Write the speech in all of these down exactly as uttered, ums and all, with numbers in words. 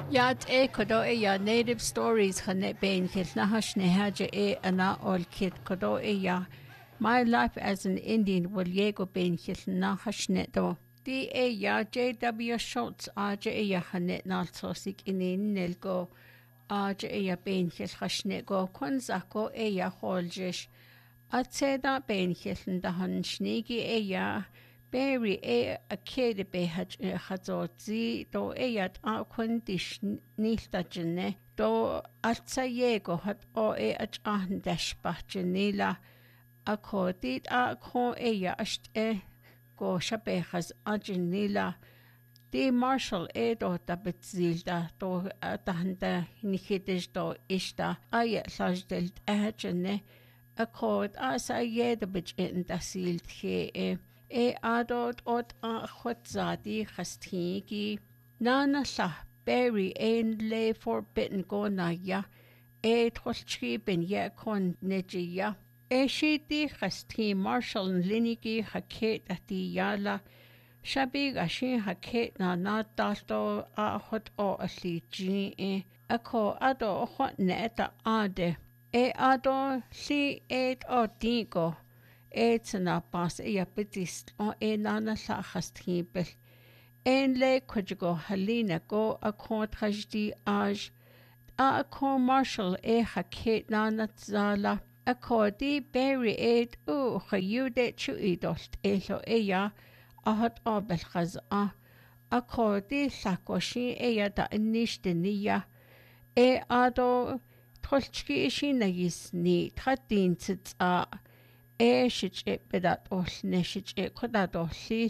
Yat e kodo e ya native stories khane bein khilna hashnehaja e ana ol kit kodo e ya. My life as an Indian will yego bein khilna hashnedo. D e ya J W Schultz aja e ya hanet nalsosik inin nelgo aja e ya bein khil hashnego konzako e ya holjish. Atseda bein khilna han shnigi e ya. Berry e a kid be hazorzi do eyat a quindish niltajene do altsayego hat o e at ahn dashbachenila a codit a co eya asht e go shabehas agenila di Marshall e do da betzilda do dahanda nikidish do ishta aya sajdelt ahjene a cod as a yeda bich in da silt he e E adod od a chwadzadi chastigi. Nana la berry ein le forbidden go na ya. E trolchki ben ye kon neji ya. E shidi chasti Marshall linigi haket ati yala. Shabig ashin haket na na dalto a hot o asli ji e. Ako ado o hot neta ade. E ado si et o digo. Eetsna pas e apetis o e nana la chastibel. En le kujgo halina go a con tragedi aj. A con Marshall e haket nana zala. A co di berry eid u chayude chu idolt elo e ya a hot obel chaz a. A co di sakoshi e ya da nishte niya. E ado trolchki ishi na yisni tratin tzitz a. E shich e pedat ol ne shich e kodat olli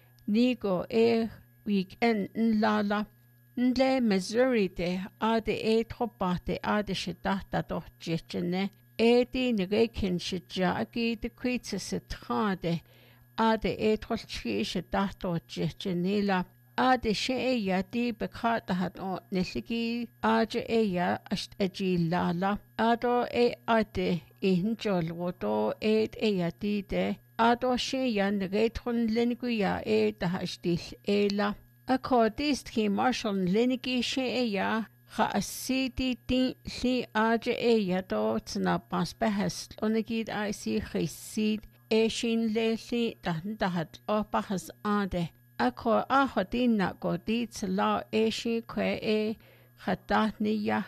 nigo e weekend nlala nle Missouri de ade e tropate ade shidata do jechene e di negekin shijagi de kwitse sitrade ade e trolchi shidato jechenila ade she e ya di bekata hat o nesigi age e ya asht eji lala ado e ade injol wodo et eatide ado she yan retron leniguya e da hastil ela accordist ki Marshall lenigi she ya ha asidi din li age e ya do tsna pas behest onigid I see khisid e shin le li dan dahat o bahas ade akko a hodin na godit la e shi kwe e khadatniya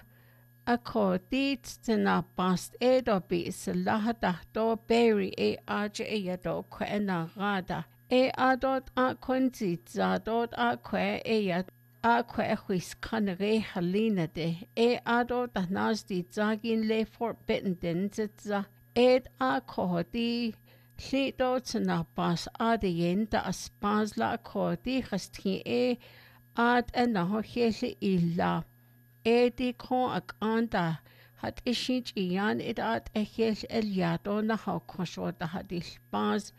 Ako dit tina past edo bis lahada do berry e aje e yado kwe na gada. E adot a konzi zadot a kwe e yad a kwe huis kanere halina de. E adot a nazdi zagin le forbidden din zitza. Ed a kohodi lido tina pas ade yenda aspazla kohodi chastki e ad e naho heli illa. Edi kon ak anda hat ishich iyan idat ehel eliado na haukosho da hadil baz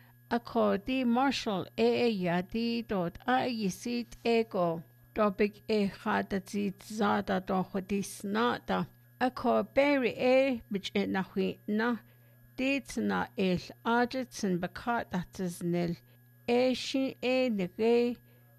akodi Marshall e yadi dot a yisit ego dobik e hadatzi zada do hodis nada ako berry e bich e na hui na dit na el ajitsin bakat nil e shi e nege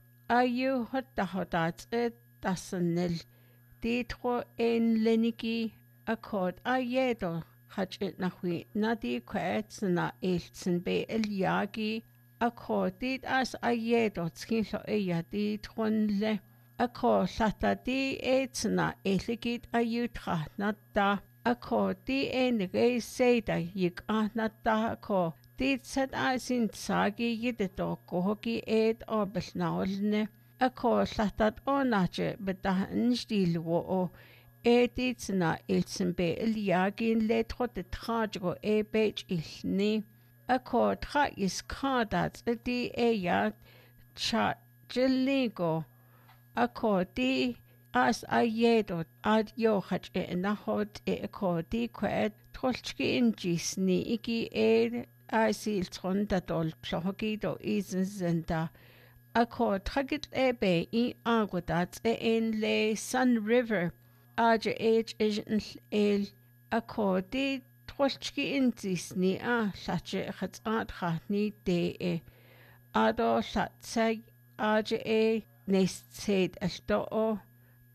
ayu hot da hodat e dasanil Ditro en lenigi akord a yedo hachit na hui na di kwet na eltsen be eliagi akord dit as a yedo tskilo e ya ditron le akord lata di etsna eligit a yutra na da akord di en re seda yik a na da akord dit set a sin sagi yidedo kohogi ed obel naolne Ako latat o nache beda nstil wo o edits na ilsen be iliagin letro de trago e bech ilni Ako tra is kadat di e ya cha jeligo Ako di as a yedo ad yo hach e na hot e ako di kwet trolchki in jisni iki e asil tronda dol plohogi do isen zenda Ako tragit ebe I agodat e en le Sun River aja age ejn el ako di trolchki intis ni a lache chat at ni de e ado latseg aja e nest said ashto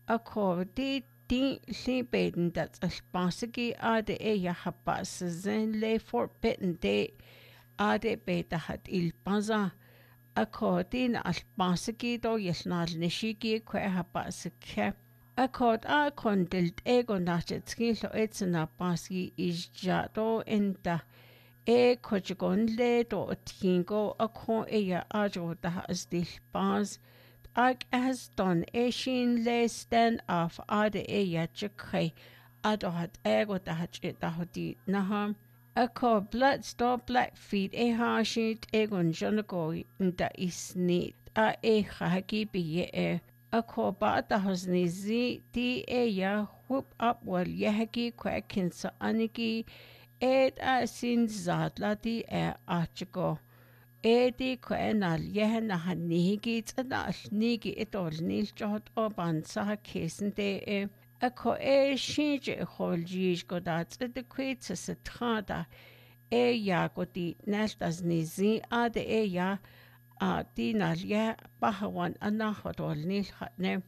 ako di di li beden dat alpasigi ade e ya habas zen le Fort Benton de ade beta hat il paza ako din alpasigi do yesnal nishigi kwe habas ke ako a kondilt ego nachet skilo etsna pasi isja do enta e kochigon le do tingo ako e ya ajo da as dil pas Ag has done Asian le stand off ade e ya chikhe ado hat ego da hat da hodi naha ako blood stop black feet e ha shit egon jonago nda isni a e khaki bi e ako ba da hasni zi di e ya whoop up wal yahaki kwakin sa aniki ed a sin zatla di e achiko Edi kwenal yehna hanigi tsadal nigi etol nil jot oban sa kesen de e ako e shinje holjish godat de kwitsa setrada e ya godi nestas nizi ade e ya a dinal ya bahawan anahodol nil hatne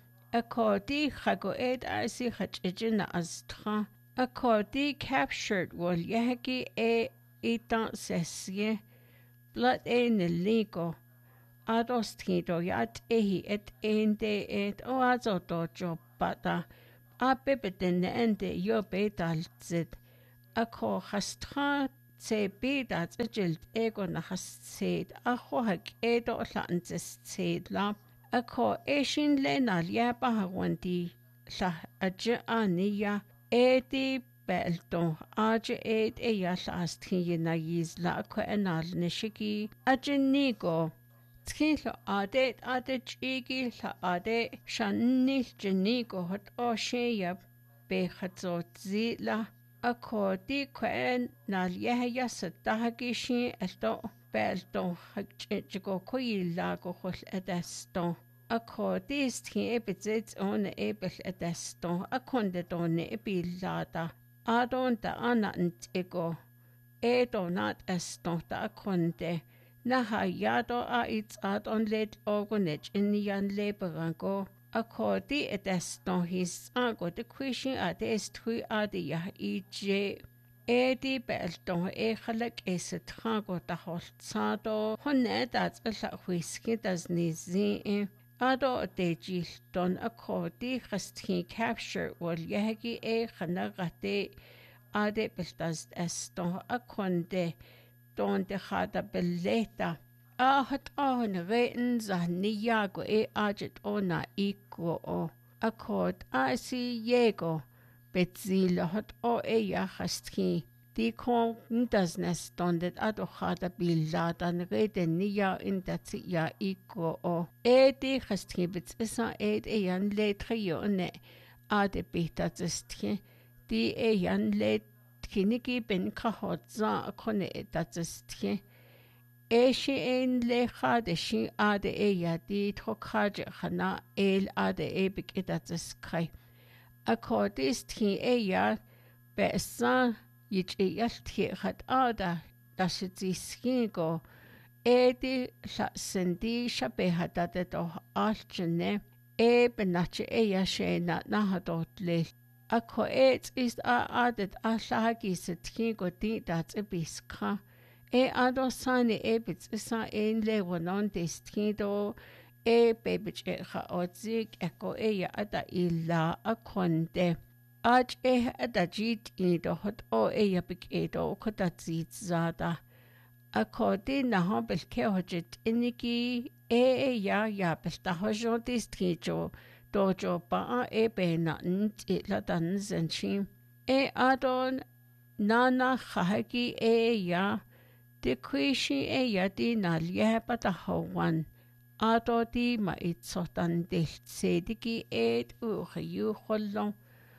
ako di khago ed asi khachijina astra ako di captured wal yahgi e itan sesye Blood ein ligo adostido yat ehi et ende et o azoto jo bata a bebeten ende yo betal zit ako hastra se bedat ejilt ego na hasid a hohak edo lantes zedla ako eshin lena liaba hawandi la aja aniya edi Belto aje ed e yalla astri na yizla ko enal nishiki aje nigo tkhilo ade ade chigi la ade shanni jenigo hot o sheya be khatso zila akodi kwen nal yahya satahagi shi esto belto hakchigo ko yilla go khol edesto akodi stri ebezet on ebel edesto akonde don ebilada Adon da anant ego, edo nat esto da akonde, naha yado a its adon led ogonet in yan leberango, akodi edesto his ango de quishi ad estui adi ya ije, edi belto e halak esetrango da holzado, honedat la whisky das nizi Ado dejil don akodi khasti capture wal yahgi e khanagate ade beltaz esto akonde don de khada belleta ahat on reten zahniyago e ajet ona iko o akod asi yego betzil hat o e ya khasti Die konnten das Nest dondet adochada billadan reden nia in dat ja iko o. E di gestribets isa ed e jan letrione ade bitatestje. Die e jan letkinigi ben kahotza kone etatestje. E shi een lechade shi ade e ja di trokhaje khana el ade e bik etateskrai. Akkordistje e ja besa Yit e yalti had ada dashiziskigo edi la sendi shabe hadade do alchene e benache e yashe na nahadotle ako et is a adet ahlagi setkigo di dat e biska e ado sani e bits isa ein le wonon destido e bebich e ha odzik eko e ya ada illa akonde Aj e adajit ido hot o e yapik edo kotatzit zada. Akodi na hobel ke hojit iniki e e ya ya belta hojo distrijo dojo ba e be na nt la dan zenchi. E adon nana khahaki e ya de kwishi e ya di na liya pata hawan. Ado di ma itsotan del sediki ed u khayu kholong.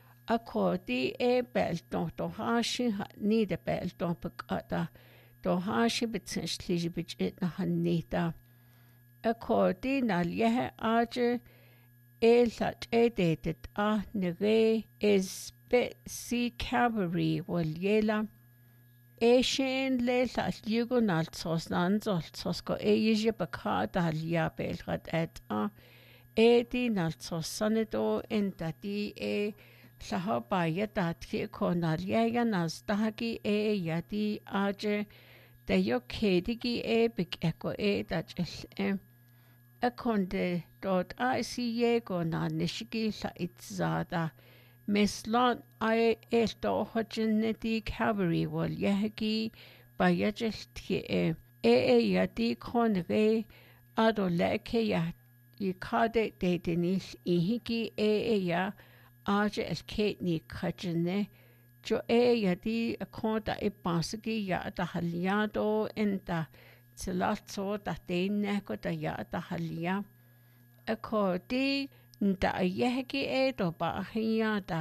Akodi e belton do hashi ni de belton pekata do hashi betsenschliche bichet na hanita. Akodi na liehe aje e lat e detet a nere is bit si cavalry wal yela e shen le lat yugo nalt sos nanzol sos go e yje bekata lia belrat et a e di nalso sanito enta di e lahaba yataki ko nalyaya nastahaki e yadi aje da yo kedigi e big echo e dachil e akonde dort a si yego na nishigi la itzada Mislot I esto hojineti cavalry wal yahagi bayajilti e e e yadi konre ado leke ya yikade de denis ihiki e e ya aje el ketni kajine jo e yadi akonda e basagi ya da haliado enta tilatso da dene ko da ya da halia akodi nda yehki e do ba hiada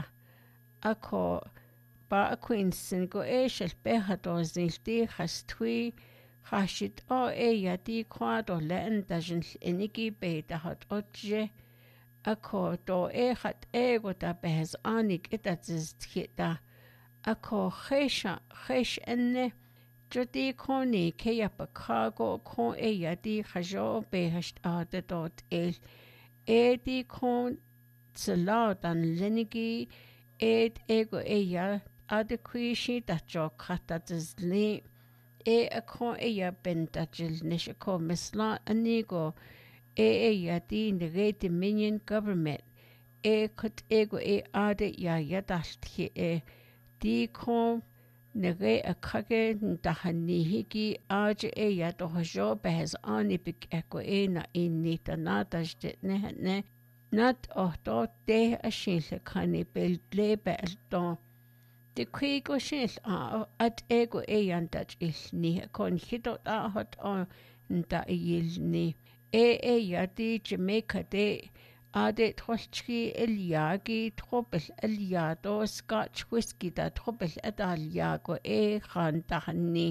ako ba quinsin go e shel behado zilti khastwi khashit o e yadi kwado len dajin eniki be da hat otje ako do e khat e go da bez anik etatsiz tkita ako khesha khesh enne jodi koni ke ya pakago ko e yadi khajo behast ade dot el Edi kon tsala dan lenigi ed ego eya adequishi dacho katazli e akon eya bentachil nishako misla anigo e eya di nege dominion government e kut ego e ade ya yadalti e di kon nege akage ndahanihiki aje e ya dojo behes ani big eko e na inita natajde ne ne nat ohto de ashile kani bel blebe alto de kwigo shil a at ego e yantach il ni kon hito da hot on nda yil ni e e ya di Jamaica de Ade tholchki eliagi trobel eliado Scotch whiskey da trobel edaliago e khandahni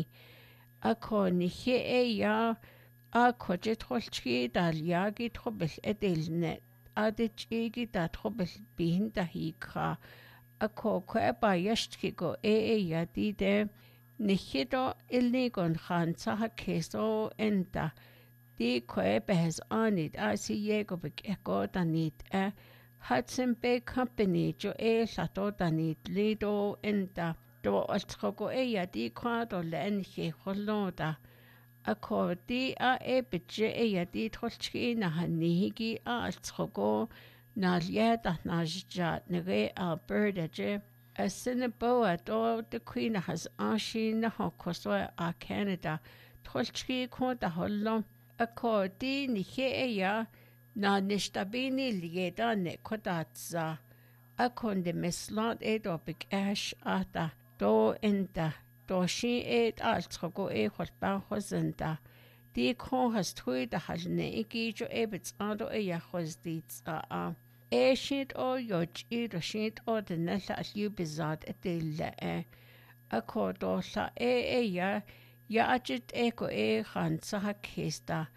ako ni he e ya ako je tholchki daliagi trobel edelne ade chigi da trobel bihinda hika ako kweba yashtki go e e ya dide ni hido ilnigon khansa keso enta Di kwe behes anid a si yego big eko danit e Hudson Bay Company jo e lato danit lido enta do altrogo e ya di kwado len he holoda ako di a e bidje e ya di tolchki na hanihigi a altrogo na lieda na jat nere Alberta je a sinaboa do de queen has ashi na hokoso a Canada tolchki ko da holom Ako di ni he ya na nishtabini lieda ne kodatza. Ako de mislot e do big ash ata do enta do shi e altrogo e holba hozenda. Di ko has tui da halne iki jo e bitsado e ya hozditza a. E shit o yoj i do shit o de nella liu bizad etilla e. Ako do la e e ya Ya ajit eko e khan saha kesta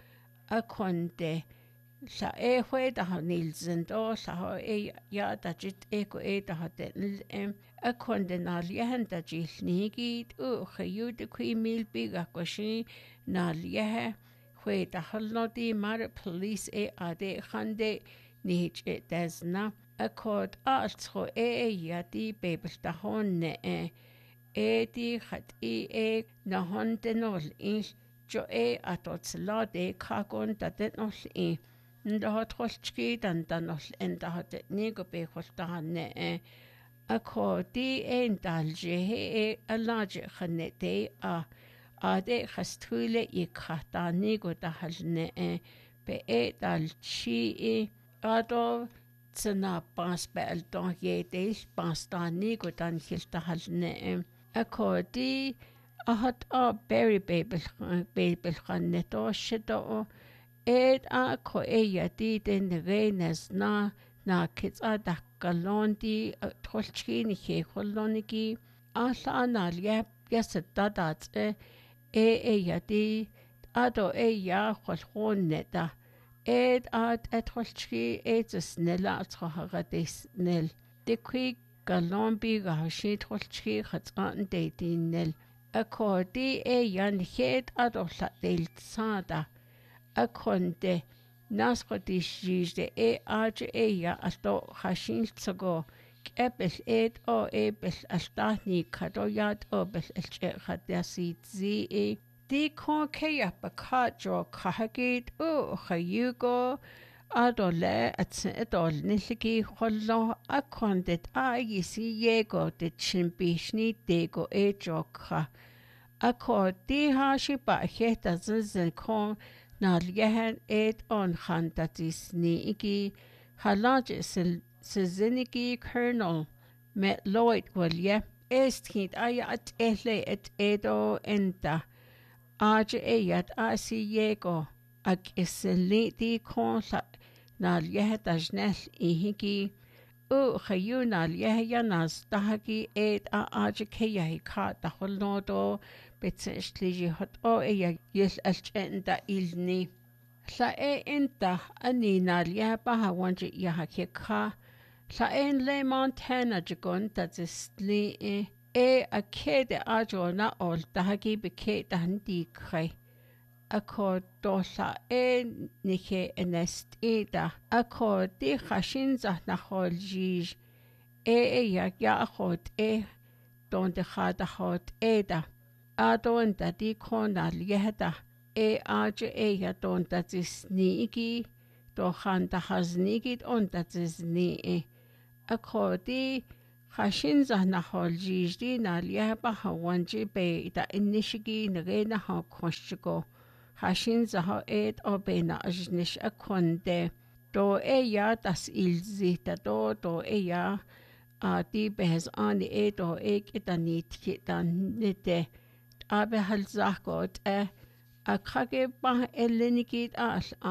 akonde sa e hwe da nilsen do sa e ya da jit eko e da den em akonde na lihan da jilnigi u khayu de kwi mil biga koshi na liha hwe da halodi mar police e ade khande ni je desna akod altro e ya di bebel da honne e e di khat i e na honte nol in jo e atot la de kagon da det nol i nda hat holchki dan dan nol en da hat ni go be holta ne e ako di en dalje he e alaje khane de a a de khastule i khata ni go da halne e be e dal chi e ado tsna pas be al don ye de pas da ni go dan hilta halne e Ako di a hat a berry babel babel khanne to shido ed a ko e ya di den renes na na kits a da galondi tolchini he kolonigi a la na ya yasda dat e e ya di ado e ya khonne da ed at et tolchi et snella troharadis nel de quick Galombi gashi tolchi khatsan de dinel akodi e yan het adolla del sada akonde nasqotishis de e age eya alto hashin tsago kepel et o ebel altani kadoyat obel elche khadasi zi e di kon keya bakajo kahagit o khayugo adole at edol niligi hollo akondit a yisi yego de chimbishni dego e jokha akko di hashi ba heta zin kon na liehen et on khantatis ni iki halaj siziniki colonel met Lloyd William estkit aya at ehle et edo enta aje eyat asi yego ak iseliti kon na lihet ajnel ihiki u khayuna lihe nas tahaki et a aje keyahi ka taholnodo betsesliji hot o eya yel alchenda ilni la e enta ani na lihe baha wanje yahakeka la en le Montana jagon tatsli e e a kede ajo na ol tahaki beke dandi khay ako dola e nike enest eda ako di khashinza na holjij e e ya ya hot e donde khada hot eda adonda di kona lieta e age e ya donda zisnigi do khanda haznigit onda zizni e ako di khashinza na holjij di na lieba hawanje be da inishigi nagena ha koshgo Hashin zaho et obena ajnish akonde do eya das ilzita do do eya a di behes ani e do ek etanit kitan nete abe hal zakot e a kage ba elenigit al